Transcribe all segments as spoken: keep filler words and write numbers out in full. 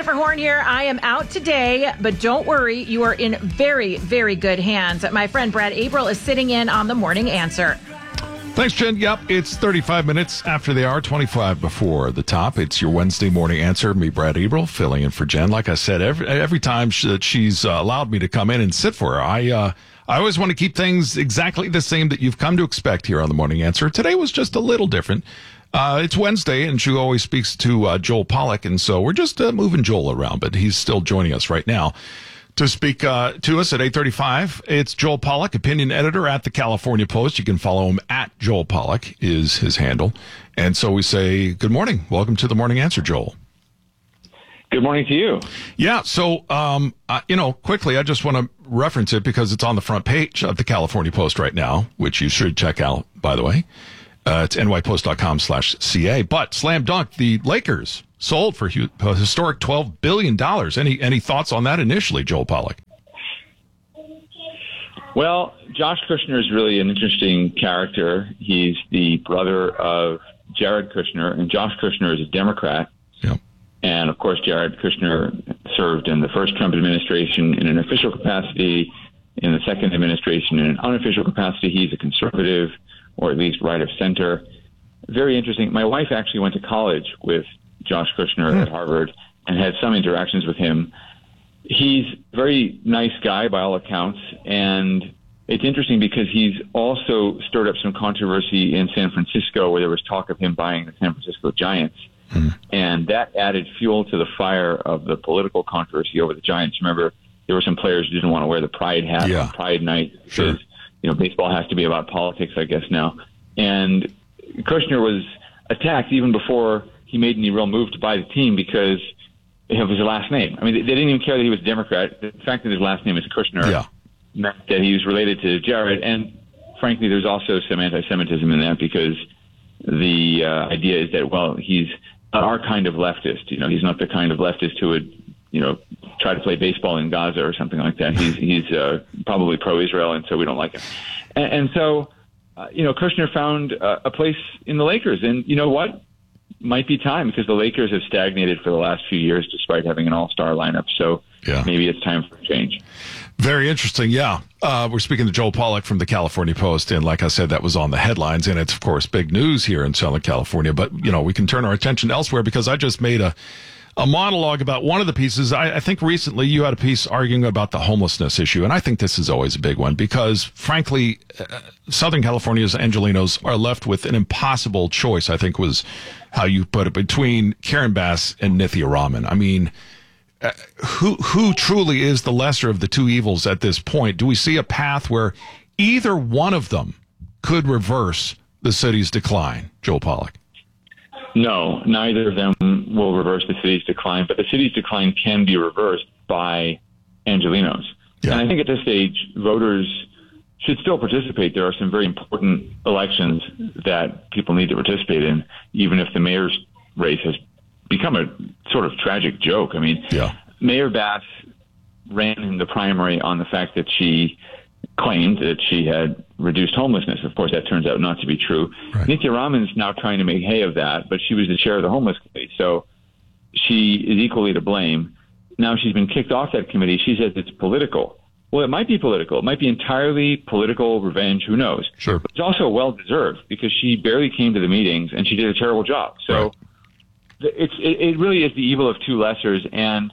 Jennifer Horn here. I am out today, but don't worry, you are in very, very good hands. My friend Brad Averill is sitting in on the Morning Answer. Thanks, Jen. Yep, it's thirty-five minutes after the hour, twenty-five before the top. It's your Wednesday Morning Answer. Me, Brad Averill, filling in for Jen. Like I said, every every time she, that she's uh, allowed me to come in and sit for her, I uh, I always want to keep things exactly the same that you've come to expect here on the Morning Answer. Today was just a little different. Uh, it's Wednesday, and she always speaks to uh, Joel Pollak, and so we're just uh, moving Joel around, but he's still joining us right now to speak uh, to us at eight thirty-five. It's Joel Pollak, opinion editor at the California Post. You can follow him at Joel Pollak is his handle. And so we say, good morning. Welcome to the Morning Answer, Joel. Good morning to you. Yeah, so, um, uh, you know, quickly, I just want to reference it because it's on the front page of the California Post right now, which you should check out, by the way. Uh, it's nypost.com slash CA. But slam dunk, the Lakers sold for a historic twelve billion dollars. Any any thoughts on that initially, Joel Pollak? Well, Josh Kushner is really an interesting character. He's the brother of Jared Kushner, and Josh Kushner is a Democrat. Yep. And, of course, Jared Kushner served in the first Trump administration in an official capacity, in the second administration in an unofficial capacity. He's a conservative, or at least right of center. Very interesting. My wife actually went to college with Josh Kushner mm. at Harvard and had some interactions with him. He's a very nice guy by all accounts, and it's interesting because he's also stirred up some controversy in San Francisco where there was talk of him buying the San Francisco Giants, mm. and that added fuel to the fire of the political controversy over the Giants. Remember, there were some players who didn't want to wear the pride hat yeah. on Pride Night because sure. you know, baseball has to be about politics, I guess, now. And Kushner was attacked even before he made any real move to buy the team because of his last name. I mean, they didn't even care that he was a Democrat. The fact that his last name is Kushner yeah. meant that he was related to Jared. And frankly, there's also some anti-Semitism in that because the uh, idea is that, well, he's not our kind of leftist. You know, he's not the kind of leftist who would, you know, try to play baseball in Gaza or something like that. He's he's uh, probably pro-Israel, and so we don't like him. And, and so, uh, you know, Kushner found uh, a place in the Lakers. And you know what? Might be time because the Lakers have stagnated for the last few years despite having an all-star lineup. So yeah. maybe it's time for a change. Very interesting, yeah. Uh, we're speaking to Joel Pollak from the California Post, and like I said, that was on the headlines, and it's, of course, big news here in Southern California. But, you know, we can turn our attention elsewhere because I just made a a monologue about one of the pieces. I, I think recently you had a piece arguing about the homelessness issue, and I think this is always a big one because, frankly, uh, Southern California's Angelenos are left with an impossible choice, I think was how you put it, between Karen Bass and Nithya Raman. I mean, uh, who who truly is the lesser of the two evils at this point? Do we see a path where either one of them could reverse the city's decline, Joel Pollak? No, neither of them will reverse the city's decline, but the city's decline can be reversed by Angelenos. Yeah. And I think at this stage, voters should still participate. There are some very important elections that people need to participate in, even if the mayor's race has become a sort of tragic joke. I mean, yeah. Mayor Bass ran in the primary on the fact that she claimed that she had reduced homelessness. Of course, that turns out not to be true. Right. Nithya Raman's now trying to make hay of that, but she was the chair of the Homeless Committee, so she is equally to blame. Now she's been kicked off that committee. She says it's political. Well, it might be political. It might be entirely political revenge. Who knows? Sure. But it's also well-deserved because she barely came to the meetings, and she did a terrible job. So right. it's it, it really is the evil of two lessers, and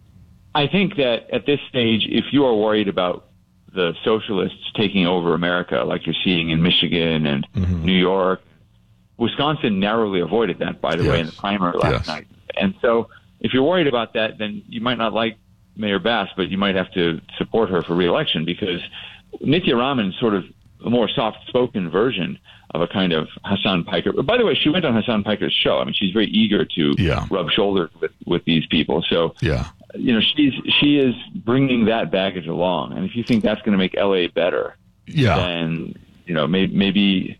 I think that at this stage, if you are worried about the socialists taking over America, like you're seeing in Michigan and mm-hmm. New York. Wisconsin narrowly avoided that, by the yes. way, in the primary last yes. night. And so if you're worried about that, then you might not like Mayor Bass, but you might have to support her for re-election because Nithya Raman is sort of a more soft-spoken version of a kind of Hassan Piker. By the way, she went on Hassan Piker's show. I mean, she's very eager to yeah. rub shoulders with, with these people. So, yeah. you know, she's she is bringing that baggage along. And if you think that's going to make L A better, yeah. then, you know, maybe, maybe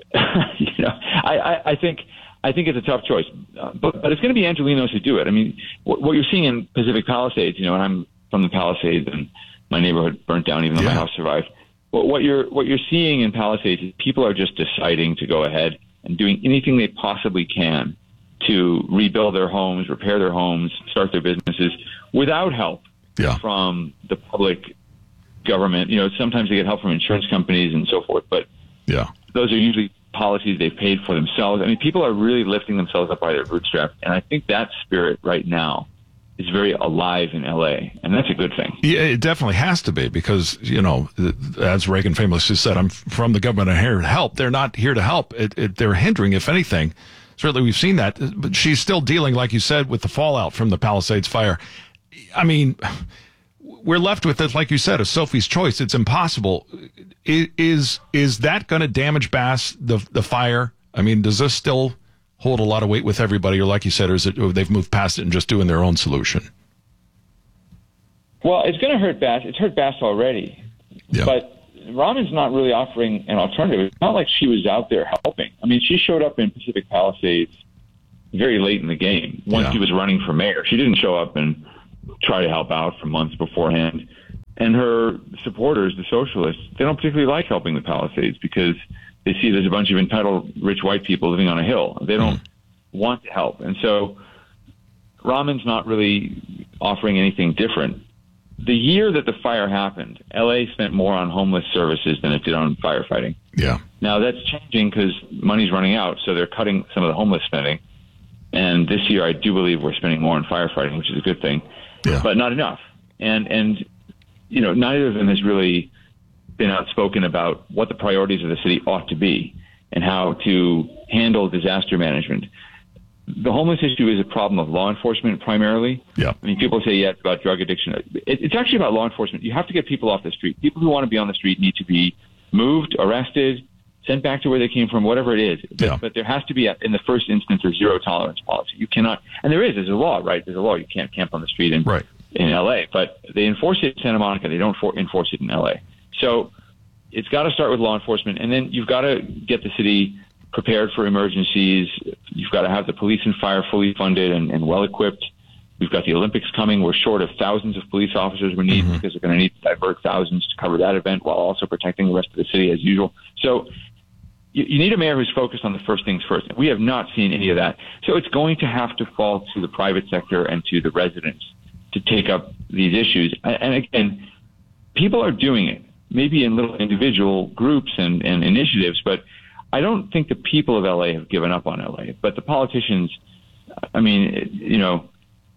you know, I, I, I think I think it's a tough choice. Uh, but, but it's going to be Angelenos who do it. I mean, what, what you're seeing in Pacific Palisades, you know, and I'm from the Palisades and my neighborhood burnt down even though yeah. my house survived. What, what you're what you're seeing in Palisades is people are just deciding to go ahead and doing anything they possibly can to rebuild their homes, repair their homes, start their businesses without help yeah. from the public government. You know, sometimes they get help from insurance companies and so forth, but yeah. those are usually policies they've paid for themselves. I mean, people are really lifting themselves up by their bootstraps, and I think that spirit right now is very alive in L A, and that's a good thing. Yeah, it definitely has to be because, you know, as Reagan famously said, I'm from the government, I'm here to help. They're not here to help. It, it, they're hindering, if anything. Certainly we've seen that, but she's still dealing, like you said, with the fallout from the Palisades fire. I mean, we're left with it, like you said, a Sophie's choice. It's impossible. Is is that going to damage Bass, the the fire? I mean, does this still hold a lot of weight with everybody, or like you said, or is it or they've moved past it and just doing their own solution? Well, it's going to hurt Bass. It's hurt Bass already. Yeah. But Rahman's not really offering an alternative. It's not like she was out there helping. I mean, she showed up in Pacific Palisades very late in the game, once yeah. he was running for mayor. She didn't show up and try to help out for months beforehand. And her supporters, the socialists, they don't particularly like helping the Palisades because they see there's a bunch of entitled rich white people living on a hill. They don't mm. want to help. And so Rahman's not really offering anything different. The year that the fire happened, L A spent more on homeless services than it did on firefighting. Yeah. Now that's changing because money's running out, so they're cutting some of the homeless spending. And this year, I do believe we're spending more on firefighting, which is a good thing, yeah. but not enough. And and you know, neither of them has really been outspoken about what the priorities of the city ought to be and how to handle disaster management. The homeless issue is a problem of law enforcement primarily. Yeah. I mean, people say, yeah, it's about drug addiction. It, it's actually about law enforcement. You have to get people off the street. People who want to be on the street need to be moved, arrested, sent back to where they came from, whatever it is. But, yeah. but there has to be, a, in the first instance, a zero tolerance policy. You cannot, and there is, there's a law, right? There's a law. You can't camp on the street in, right. in L A, but they enforce it in Santa Monica. They don't for, enforce it in L A. So it's got to start with law enforcement, and then you've got to get the city prepared for emergencies. You've got to have the police and fire fully funded and, and well equipped. We've got the Olympics coming. We're short of thousands of police officers we need mm-hmm. because we're going to need to divert thousands to cover that event while also protecting the rest of the city as usual. So you, you need a mayor who's focused on the first things first. We have not seen any of that. So it's going to have to fall to the private sector and to the residents to take up these issues. And again, people are doing it, maybe in little individual groups and, and initiatives, but I don't think the people of L A have given up on L A, but the politicians, I mean, you know,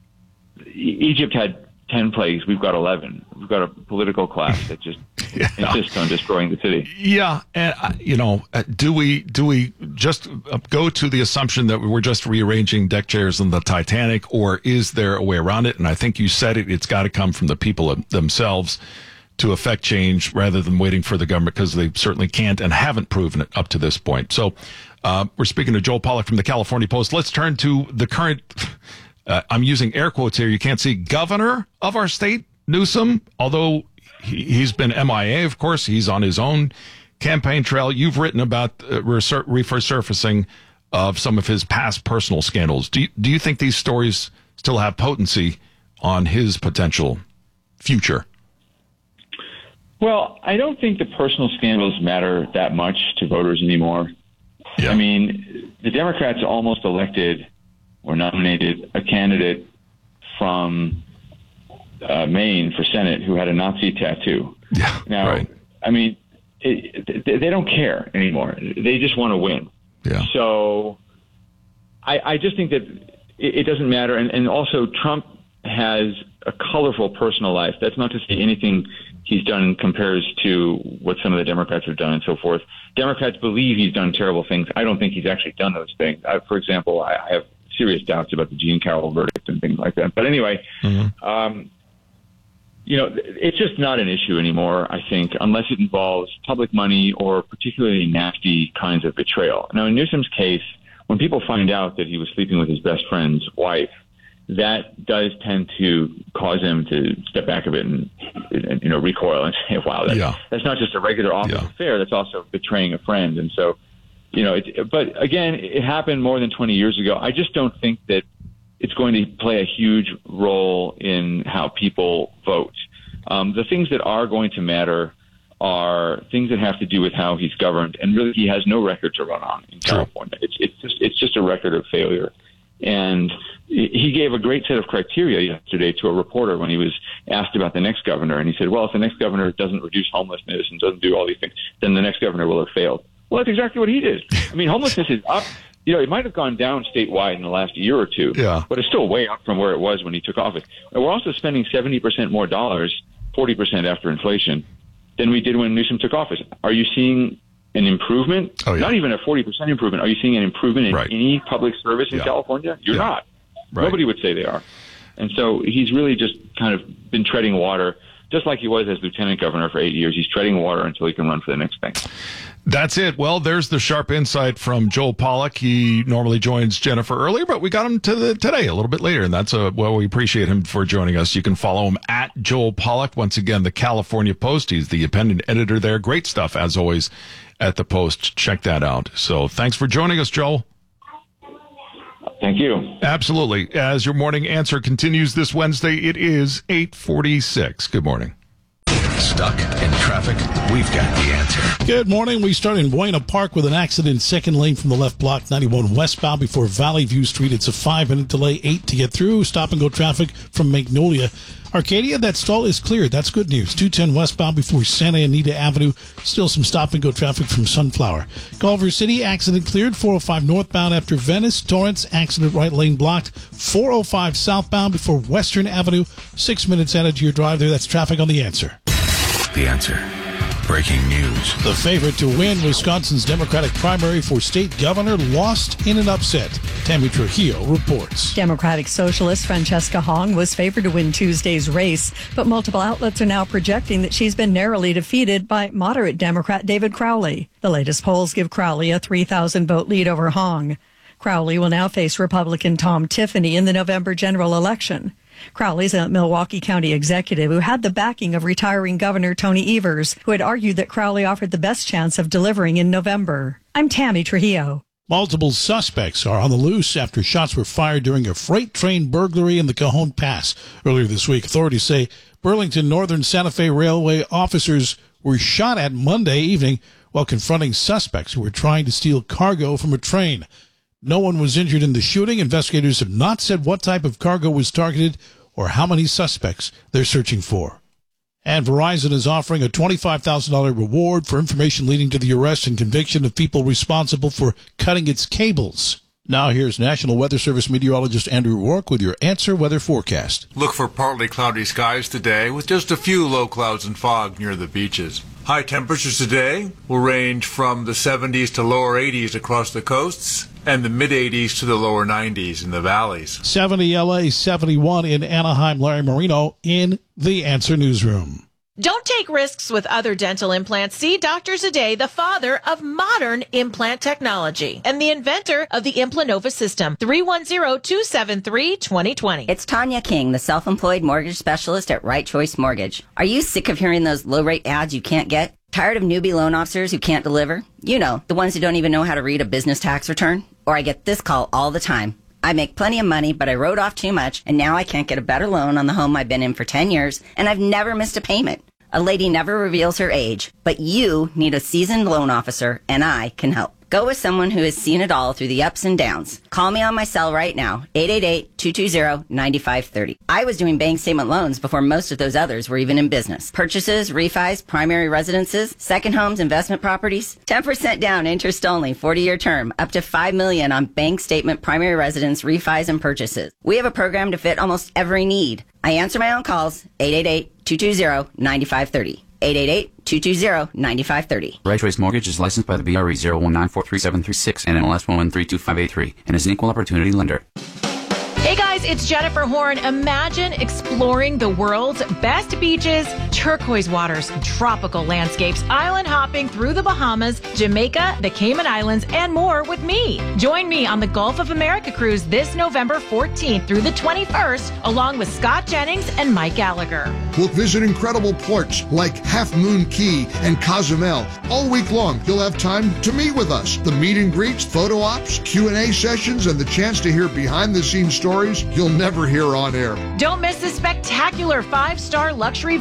Egypt had ten plagues. We've got eleven. We've got a political class that just yeah. insists on destroying the city. Yeah. And, uh, you know, uh, do we do we just uh, go to the assumption that we're just rearranging deck chairs in the Titanic, or is there a way around it? And I think you said it. It's got to come from the people themselves to affect change rather than waiting for the government, because they certainly can't and haven't proven it up to this point. So uh, we're speaking to Joel Pollak from the California Post. Let's turn to the current, uh, I'm using air quotes here, you can't see, governor of our state, Newsom, although he, he's been M I A, of course. He's on his own campaign trail. You've written about uh, resur- resurfacing of some of his past personal scandals. Do you, do you think these stories still have potency on his potential future? Well, I don't think the personal scandals matter that much to voters anymore. Yeah. I mean, the Democrats almost elected or nominated a candidate from uh, Maine for Senate who had a Nazi tattoo. Yeah, now, right. I mean, it, they, they don't care anymore. They just want to win. Yeah. So I, I just think that it, it doesn't matter. And, and also, Trump has a colorful personal life. That's not to say anything he's done compares to what some of the Democrats have done and so forth. Democrats believe he's done terrible things. I don't think he's actually done those things. I, for example, I, I have serious doubts about the Jean Carroll verdict and things like that. But anyway, mm-hmm. um, you know, it's just not an issue anymore, I think, unless it involves public money or particularly nasty kinds of betrayal. Now, in Newsom's case, when people find out that he was sleeping with his best friend's wife, that does tend to cause him to step back a bit and, and you know, recoil and say, wow, that's, yeah. that's not just a regular office yeah. affair. That's also betraying a friend. And so, you know, it, but again, it happened more than twenty years ago. I just don't think that it's going to play a huge role in how people vote. Um, the things that are going to matter are things that have to do with how he's governed. And really, he has no record to run on in California. It's, it's just, it's just a record of failure. And he gave a great set of criteria yesterday to a reporter when he was asked about the next governor. And he said, well, if the next governor doesn't reduce homelessness and doesn't do all these things, then the next governor will have failed. Well, that's exactly what he did. I mean, homelessness is up. You know, it might have gone down statewide in the last year or two, yeah. but it's still way up from where it was when he took office. And we're also spending seventy percent more dollars, forty percent after inflation, than we did when Newsom took office. Are you seeing an improvement? Oh, yeah. Not even a forty percent improvement. Are you seeing an improvement in right. any public service in yeah. California? You're yeah. not. Right. Nobody would say they are. And so he's really just kind of been treading water, just like he was as lieutenant governor for eight years. He's treading water until he can run for the next thing. That's it. Well, there's the sharp insight from Joel Pollak. He normally joins Jennifer earlier, but we got him to the, today a little bit later, and that's a, well, we appreciate him for joining us. You can follow him at Joel Pollak. Once again, the California Post. He's the opinion editor there. Great stuff, as always, at the Post. Check that out. So thanks for joining us, Joel. Thank you. Absolutely. As your morning answer continues this Wednesday, it is eight forty-six. Good morning. Stuck in traffic? We've got the answer. Good morning. We start in Buena Park with an accident, second lane from the left block, ninety-one westbound before Valley View Street. It's a five-minute delay, eight to get through. Stop and go traffic from Magnolia. Arcadia, that stall is cleared. That's good news. two ten westbound before Santa Anita Avenue. Still some stop and go traffic from Sunflower. Culver City, accident cleared. four oh five northbound after Venice. Torrance, accident right lane blocked. four oh five southbound before Western Avenue. Six minutes added to your drive there. That's traffic on The Answer. The Answer. Breaking news. The favorite to win Wisconsin's Democratic primary for state governor lost in an upset. Tammy Trujillo reports. Democratic Socialist Francesca Hong was favored to win Tuesday's race, but multiple outlets are now projecting that she's been narrowly defeated by moderate Democrat David Crowley. The latest polls give Crowley a three thousand vote lead over Hong. Crowley will now face Republican Tom Tiffany in the November general election. Crowley's a Milwaukee County executive who had the backing of retiring Governor Tony Evers, who had argued that Crowley offered the best chance of delivering in November. I'm Tammy Trujillo. Multiple suspects are on the loose after shots were fired during a freight train burglary in the Cajon Pass earlier this week. Authorities say Burlington Northern Santa Fe Railway officers were shot at Monday evening while confronting suspects who were trying to steal cargo from a train. No one was injured in the shooting. Investigators have not said what type of cargo was targeted or how many suspects they're searching for. And Verizon is offering a twenty-five thousand dollars reward for information leading to the arrest and conviction of people responsible for cutting its cables. Now here's National Weather Service meteorologist Andrew Rourke with your Answer Weather Forecast. Look for partly cloudy skies today with just a few low clouds and fog near the beaches. High temperatures today will range from the seventies to lower eighties across the coasts and the mid-eighties to the lower nineties in the valleys. seventy L A, seventy-one in Anaheim. Larry Marino in the Answer Newsroom. Don't take risks with other dental implants. See Doctor Zade, the father of modern implant technology and the inventor of the Implanova system. three one zero, two seven three, two zero two zero. It's Tanya King, the self-employed mortgage specialist at Right Choice Mortgage. Are you sick of hearing those low-rate ads you can't get? Tired of newbie loan officers who can't deliver? You know, the ones who don't even know how to read a business tax return? Or I get this call all the time. I make plenty of money, but I wrote off too much, and now I can't get a better loan on the home I've been in for ten years, and I've never missed a payment. A lady never reveals her age, but you need a seasoned loan officer, and I can help. Go with someone who has seen it all through the ups and downs. Call me on my cell right now, eight eight eight, two two zero, nine five three zero. I was doing bank statement loans before most of those others were even in business. Purchases, refis, primary residences, second homes, investment properties. ten percent down, interest only, forty-year term, up to five million dollars on bank statement, primary residence, refis, and purchases. We have a program to fit almost every need. I answer my own calls, eight eight eight, two two zero, nine five three zero. eight eight eight, two two zero, nine five three zero. Right Choice Mortgage is licensed by the B R E zero one nine four three seven three six and N M L S one one three two five eight three and is an equal opportunity lender. Hey guys, it's Jennifer Horn. Imagine exploring the world's best beaches, turquoise waters, tropical landscapes, island hopping through the Bahamas, Jamaica, the Cayman Islands, and more with me. Join me on the Gulf of America cruise this November fourteenth through the twenty-first, along with Scott Jennings and Mike Gallagher. We'll visit incredible ports like Half Moon Key and Cozumel. All week long, you'll have time to meet with us. The meet and greets, photo ops, Q and A sessions, and the chance to hear behind-the-scenes stories you'll never hear on air. Don't miss this spectacular five-star luxury voyage of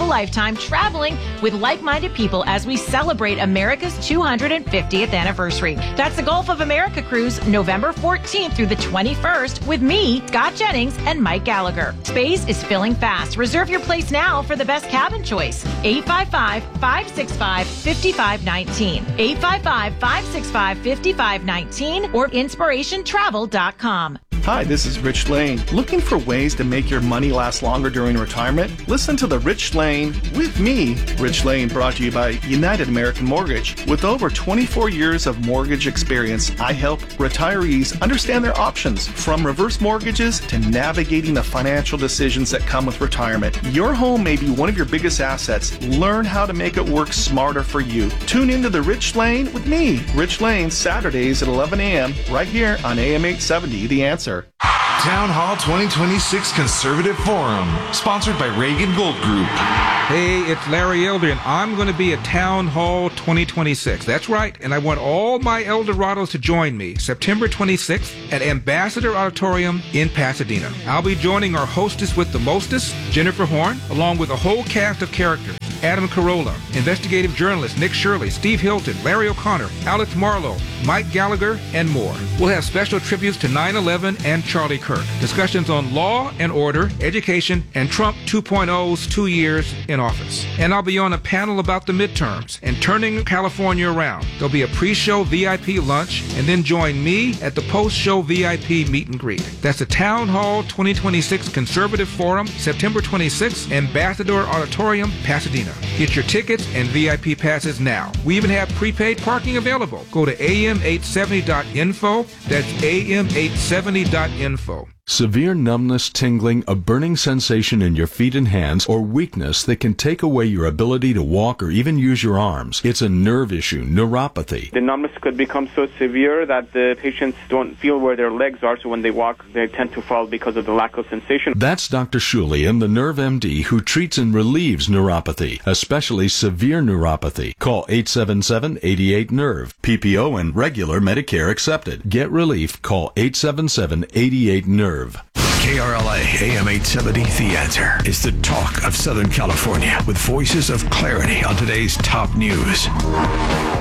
a lifetime traveling with like-minded people as we celebrate America's two hundred fiftieth anniversary. That's the Gulf of America cruise, November fourteenth through the twenty-first, with me, Scott Jennings, and Mike Gallagher. Space is filling fast. Reserve your place now for the best cabin choice. eight five five, five six five, five five one nine. eight five five, five six five, five five one nine or inspiration travel dot com. Hi, this is Rich Lane. Looking for ways to make your money last longer during retirement? Listen to The Rich Lane with me, Rich Lane, brought to you by United American Mortgage. With over twenty-four years of mortgage experience, I help retirees understand their options, from reverse mortgages to navigating the financial decisions that come with retirement. Your home may be one of your biggest assets. Learn how to make it work smarter for you. Tune into The Rich Lane with me, Rich Lane, Saturdays at eleven a.m. right here on A M eight seventy, The Answer. Town Hall twenty twenty-six Conservative Forum, sponsored by Reagan Gold Group. Hey, it's Larry Elder, and I'm going to be at Town Hall twenty twenty-six. That's right, and I want all my Eldorados to join me September twenty-sixth at Ambassador Auditorium in Pasadena. I'll be joining our hostess with the mostest, Jennifer Horn, along with a whole cast of characters. Adam Carolla, investigative journalist Nick Shirley, Steve Hilton, Larry O'Connor, Alex Marlowe, Mike Gallagher, and more. We'll have special tributes to nine eleven and Charlie Kirk, discussions on law and order, education, and Trump two point oh's two years in office. And I'll be on a panel about the midterms and turning California around. There'll be a pre-show V I P lunch, and then join me at the post-show V I P meet and greet. That's the Town Hall twenty twenty-six Conservative Forum, September twenty-sixth, Ambassador Auditorium, Pasadena. Get your tickets and V I P passes now. We even have prepaid parking available. Go to A M eight seventy dot info. That's A M eight seventy dot info. Severe numbness, tingling, a burning sensation in your feet and hands, or weakness that can take away your ability to walk or even use your arms. It's a nerve issue, neuropathy. The numbness could become so severe that the patients don't feel where their legs are, so when they walk, they tend to fall because of the lack of sensation. That's Doctor Shulian, the Nerve M D, who treats and relieves neuropathy, especially severe neuropathy. Call eight seven seven, eight eight, nerve. P P O and regular Medicare accepted. Get relief. Call eight seven seven, eight eight, nerve. K R L A A M eight seventy, The Answer is the talk of Southern California with voices of clarity on today's top news.